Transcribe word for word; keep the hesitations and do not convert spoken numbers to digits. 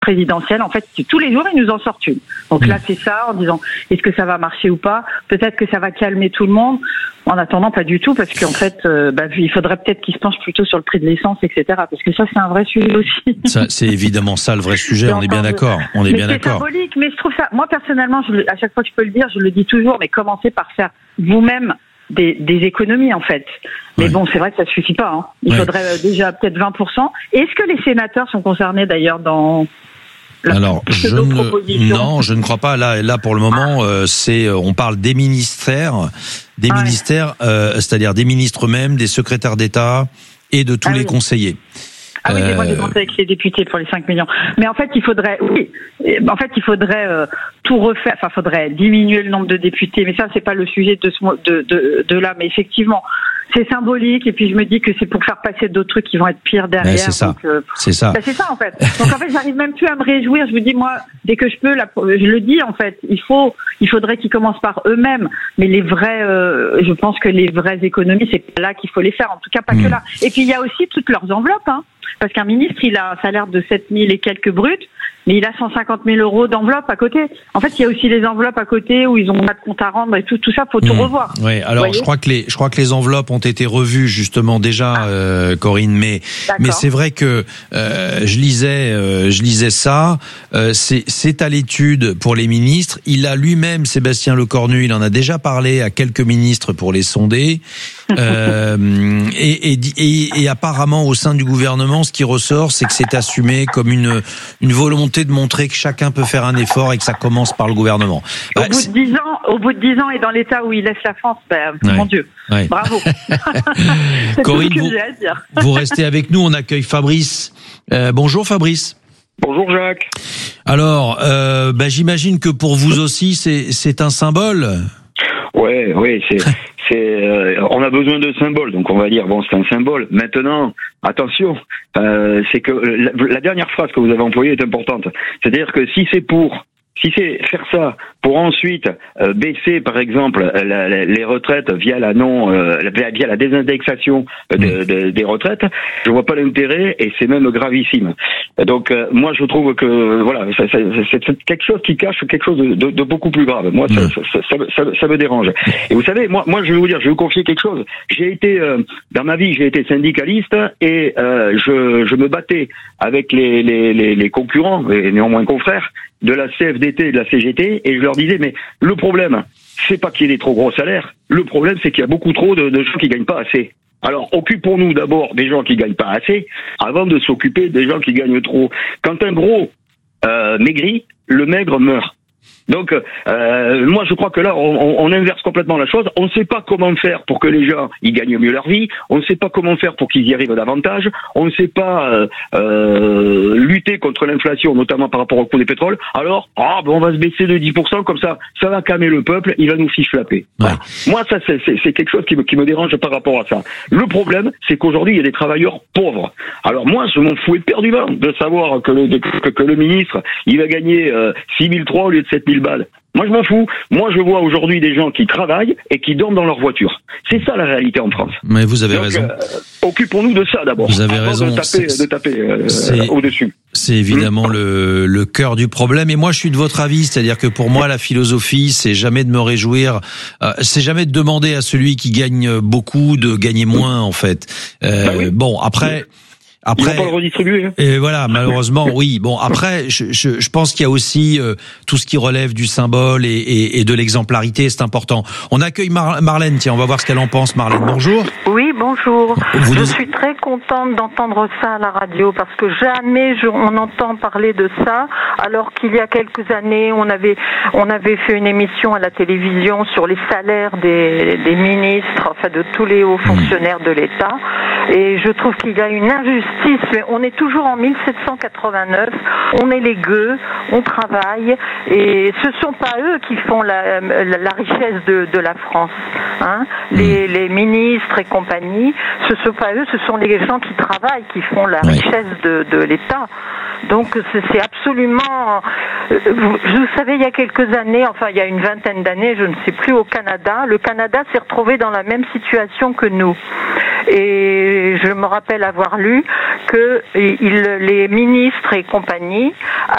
présidentielle, en fait, tous les jours, ils nous en sortent une. Donc là, c'est ça, en disant, est-ce que ça va marcher ou pas? Peut-être que ça va calmer tout le monde. En attendant, pas du tout, parce qu'en fait, euh, bah, il faudrait peut-être qu'ils se penchent plutôt sur le prix de l'essence, et cetera. Parce que ça, c'est un vrai sujet aussi. Ça, c'est évidemment ça le vrai sujet. On est bien d'accord. On est mais bien c'est d'accord. Symbolique, mais je trouve ça. Moi, personnellement, je, à chaque fois que je peux le dire, je le dis toujours. Mais commencez par faire vous-même des, des économies, en fait. Mais ouais. bon, c'est vrai que ça suffit pas. Hein. Il ouais. faudrait euh, déjà peut-être vingt pour cent. Est-ce que les sénateurs sont concernés d'ailleurs dans La Alors, je ne, non, je ne crois pas. Là, là, pour le moment, euh, c'est, on parle des ministères, des ah ministères, ouais. euh, c'est-à-dire des ministres eux-mêmes, des secrétaires d'État et de tous ah les oui. conseillers. Ah oui, c'est moi j'ai pensé avec les députés pour les cinq millions. Mais en fait, il faudrait, oui, en fait, il faudrait euh, tout refaire. Enfin, il faudrait diminuer le nombre de députés. Mais ça, c'est pas le sujet de ce, de, de, de là. Mais effectivement, c'est symbolique. Et puis je me dis que c'est pour faire passer d'autres trucs qui vont être pires derrière. Ouais, c'est ça. Donc, euh, c'est ça. Bah, c'est ça en fait. Donc en fait, j'arrive même plus à me réjouir. Je me dis moi, dès que je peux, là, je le dis en fait. Il faut, il faudrait qu'ils commencent par eux-mêmes. Mais les vrais, euh, je pense que les vraies économies, c'est pas là qu'il faut les faire. En tout cas, pas mmh. que là. Et puis il y a aussi toutes leurs enveloppes. Hein. Parce qu'un ministre, il a un salaire de sept mille et quelques bruts, mais il a cent cinquante mille euros d'enveloppe à côté. En fait, il y a aussi les enveloppes à côté où ils ont pas de compte à rendre et tout, tout ça, faut tout mmh. revoir. Oui, alors je crois que les, je crois que les enveloppes ont été revues justement déjà, ah. euh, Corinne, mais D'accord. mais c'est vrai que euh, je lisais, euh, je lisais ça. Euh, c'est, c'est à l'étude pour les ministres. Il a lui-même, Sébastien Lecornu, il en a déjà parlé à quelques ministres pour les sonder. euh, et, et, et, et apparemment au sein du gouvernement, ce qui ressort, c'est que c'est assumé comme une une volonté de montrer que chacun peut faire un effort et que ça commence par le gouvernement. Au bah, bout de dix ans, au bout de dix ans et dans l'état où il laisse la France, ben ouais. mon Dieu, ouais. bravo. C'est Corinne, tout ce que vous, j'ai à dire. Vous restez avec nous, on accueille Fabrice. Euh, bonjour Fabrice. Bonjour Jacques. Alors, euh, bah, j'imagine que pour vous aussi, c'est c'est un symbole. Ouais, oui, c'est. C'est, euh, on a besoin de symboles, donc on va dire bon, c'est un symbole. Maintenant, attention, euh, c'est que la, la dernière phrase que vous avez employée est importante. C'est-à-dire que si c'est pour, si c'est faire ça pour ensuite euh, baisser, par exemple, la, la, les retraites via la non, euh, via la désindexation de, de, des retraites, je vois pas l'intérêt et c'est même gravissime. Donc euh, moi, je trouve que voilà, ça, ça, c'est quelque chose qui cache quelque chose de, de, de beaucoup plus grave. Moi, ça, ça, ça, ça, ça me dérange. Et vous savez, moi, moi, je vais vous dire, je vais vous confier quelque chose. J'ai été euh, dans ma vie, j'ai été syndicaliste et euh, je, je me battais avec les, les, les, les concurrents et néanmoins confrères de la C F D T et de la C G T, et je leur disais, mais le problème, c'est pas qu'il y ait des trop gros salaires, le problème, c'est qu'il y a beaucoup trop de, de gens qui gagnent pas assez. Alors, occupons-nous d'abord des gens qui gagnent pas assez, avant de s'occuper des gens qui gagnent trop. Quand un gros euh, maigrit, le maigre meurt. Donc, euh, moi, je crois que là, on, on inverse complètement la chose. On ne sait pas comment faire pour que les gens ils gagnent mieux leur vie. On ne sait pas comment faire pour qu'ils y arrivent davantage. On ne sait pas euh, euh, lutter contre l'inflation, notamment par rapport au coût des pétroles. Alors, ah, ben, on va se baisser de dix pour cent comme ça. Ça va calmer le peuple. Il va nous fiche la paix. Voilà. Ouais. Moi, ça, c'est, c'est, c'est quelque chose qui me, qui me dérange par rapport à ça. Le problème, c'est qu'aujourd'hui, il y a des travailleurs pauvres. Alors moi, je m'en fous éperdument de savoir que le, que, que le ministre, il va gagner euh, six mille trois au lieu de sept mille balles. Moi, je m'en fous. Moi, je vois aujourd'hui des gens qui travaillent et qui dorment dans leur voiture. C'est ça la réalité en France. Mais vous avez Donc, raison. Euh, occupons-nous de ça d'abord. Vous avez avant raison. De taper, de taper euh, au-dessus. C'est évidemment mmh. le, le cœur du problème. Et moi, je suis de votre avis. C'est-à-dire que pour moi, la philosophie, c'est jamais de me réjouir. Euh, c'est jamais de demander à celui qui gagne beaucoup de gagner moins, en fait. Euh, bah oui. Bon, après... Après, ils vont pas le redistribuer. Hein. Et voilà, malheureusement, oui. Bon, après, je, je, je pense qu'il y a aussi euh, tout ce qui relève du symbole et, et, et de l'exemplarité, c'est important. On accueille Mar- Marlène, tiens, on va voir ce qu'elle en pense. Marlène, bonjour. Oui, bonjour. Vous je nous... suis très contente d'entendre ça à la radio parce que jamais je, on entend parler de ça, alors qu'il y a quelques années, on avait, on avait fait une émission à la télévision sur les salaires des, des ministres, enfin de tous les hauts fonctionnaires de l'État. Et je trouve qu'il y a une injustice. Mais on est toujours en mille sept cent quatre-vingt-neuf, on est les gueux, on travaille, et ce sont pas eux qui font la, la, la richesse de, de la France. Hein. Les, les ministres et compagnie, ce sont pas eux, ce sont les gens qui travaillent qui font la richesse de, de l'État. Donc c'est, c'est absolument... Vous, vous savez, il y a quelques années, enfin il y a une vingtaine d'années, je ne sais plus, au Canada, le Canada s'est retrouvé dans la même situation que nous. Et je me rappelle avoir lu que il, les ministres et compagnie